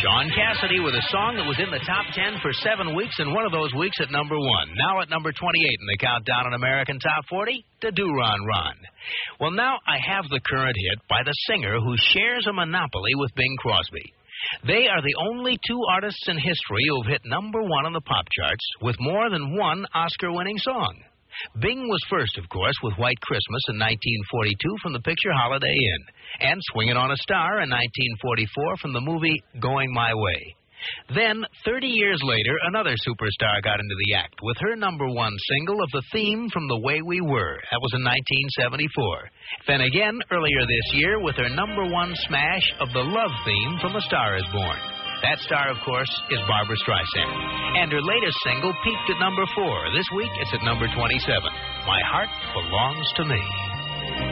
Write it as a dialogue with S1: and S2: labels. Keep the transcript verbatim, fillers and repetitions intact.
S1: Sean Cassidy with a song that was in the top ten for seven weeks, and one of those weeks at number one. Now at number twenty-eight in the countdown on American Top forty, the Do-Ron Ron. Well, now I have the current hit by the singer who shares a monopoly with Bing Crosby. They are the only two artists in history who have hit number one on the pop charts with more than one Oscar-winning song. Bing was first, of course, with White Christmas in nineteen forty-two from the picture Holiday Inn, and Swingin' on a Star in nineteen forty-four from the movie Going My Way. Then, thirty years later, another superstar got into the act with her number one single of the theme from The Way We Were. That was in nineteen seventy-four. Then again, earlier this year, with her number one smash of the love theme from A Star Is Born. That star, of course, is Barbra Streisand. And her latest single peaked at number four. This week, it's at number twenty-seven. My Heart Belongs to Me.